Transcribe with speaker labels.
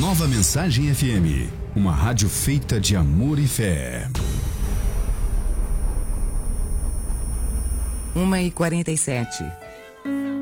Speaker 1: Nova Mensagem FM, uma rádio feita de amor e fé.
Speaker 2: 1h47.